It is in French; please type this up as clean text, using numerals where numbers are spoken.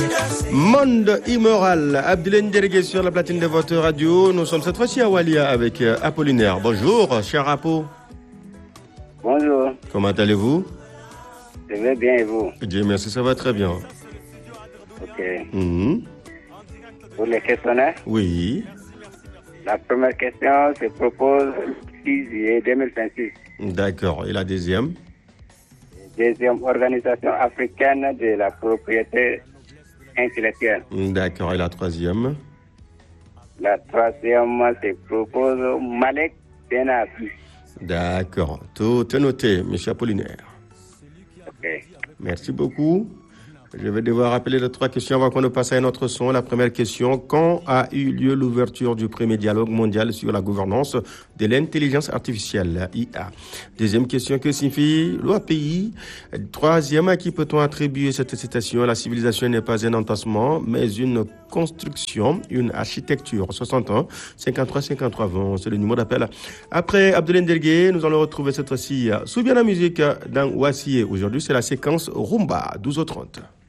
Monde immoral, Abdelaine Délégué sur la platine de votre radio. Nous sommes cette fois-ci à Walia avec Apollinaire. Bonjour, cher Apo. Bonjour. Comment allez-vous? Je vais bien et vous? Dieu merci, ça va très bien. Ok. Mmh. Pour les questionnaires? Oui. La première question se propose le 6 juillet 2026. D'accord. Et la deuxième? Deuxième, Organisation africaine de la propriété intellectuelle. D'accord. Et la troisième? La troisième se propose Malek Benafi. D'accord. Tout est noté, monsieur Apollinaire. Ok. Merci beaucoup. Je vais devoir rappeler les trois questions avant qu'on ne passe à un autre son. La première question, quand a eu lieu l'ouverture du premier dialogue mondial sur la gouvernance de l'intelligence artificielle, IA? Deuxième question, que signifie l'OAPI? Troisième, à qui peut-on attribuer cette citation? La civilisation n'est pas un entassement, mais une construction, une architecture. 61 53 53 20, c'est le numéro d'appel. Après Abdelaine Délégué, nous allons retrouver cette fois-ci Souviens la musique dans Wassier. Aujourd'hui, c'est la séquence Rumba, 12h30.